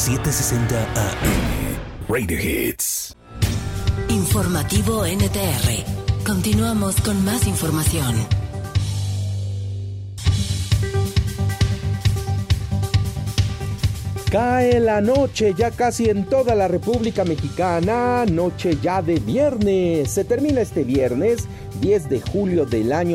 760 AM. Radio Hits. Informativo NTR. Continuamos con más información. Cae la noche ya casi en toda la República Mexicana, noche ya de viernes. Se termina este viernes, 10 de julio del año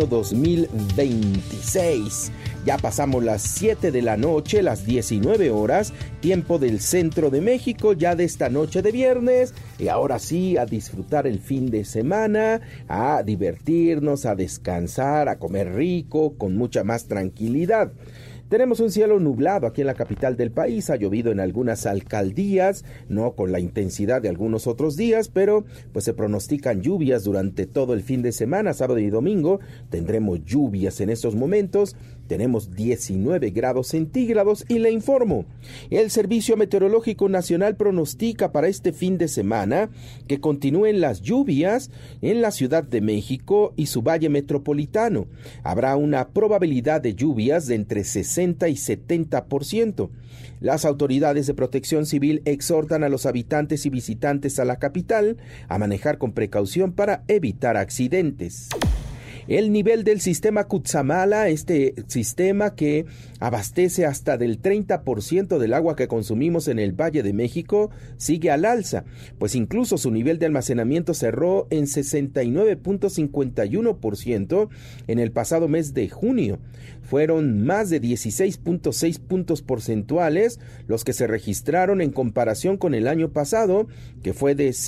2026. Ya pasamos las 7 de la noche, las 19 horas, tiempo del centro de México, ya de esta noche de viernes. Y ahora sí, a disfrutar el fin de semana, a divertirnos, a descansar, a comer rico, con mucha más tranquilidad. Tenemos un cielo nublado aquí en la capital del país, ha llovido en algunas alcaldías, no con la intensidad de algunos otros días, pero pues se pronostican lluvias durante todo el fin de semana, sábado y domingo. Tendremos lluvias en estos momentos, tenemos 19 grados centígrados y le informo, el Servicio Meteorológico Nacional pronostica para este fin de semana que continúen las lluvias en la Ciudad de México y su valle metropolitano. Habrá una probabilidad de lluvias de entre 60 y 70%. Las autoridades de protección civil exhortan a los habitantes y visitantes a la capital a manejar con precaución para evitar accidentes. El nivel del sistema Cutzamala, este sistema que abastece hasta del 30% del agua que consumimos en el Valle de México, sigue al alza, pues incluso su nivel de almacenamiento cerró en 69.51% en el pasado mes de junio. Fueron más de 16.6 puntos porcentuales los que se registraron en comparación con el año pasado, que fue de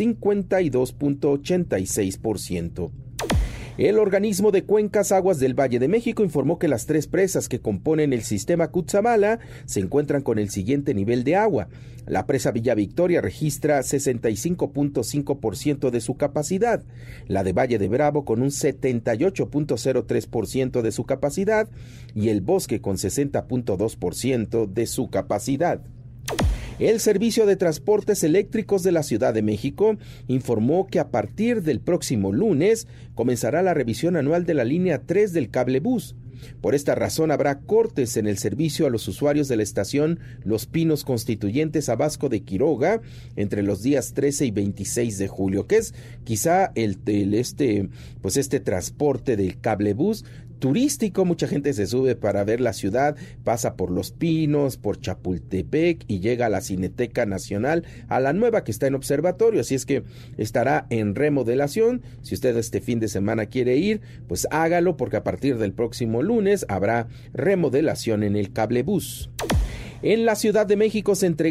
52.86%. El organismo de Cuencas Aguas del Valle de México informó que las 3 presas que componen el sistema Cutzamala se encuentran con el siguiente nivel de agua. La presa Villa Victoria registra 65.5% de su capacidad, la de Valle de Bravo con un 78.03% de su capacidad y el Bosque con 60.2% de su capacidad. El Servicio de Transportes Eléctricos de la Ciudad de México informó que a partir del próximo lunes comenzará la revisión anual de la línea 3 del cablebús. Por esta razón habrá cortes en el servicio a los usuarios de la estación Los Pinos Constituyentes a Vasco de Quiroga entre los días 13 y 26 de julio, que es quizá este transporte del cablebús turístico. Mucha gente se sube para ver la ciudad, pasa por Los Pinos, por Chapultepec y llega a la Cineteca Nacional, a la nueva que está en Observatorio, así es que estará en remodelación. Si usted este fin de semana quiere ir, pues hágalo, porque a partir del próximo lunes habrá remodelación en el cablebús. En la Ciudad de México se entrega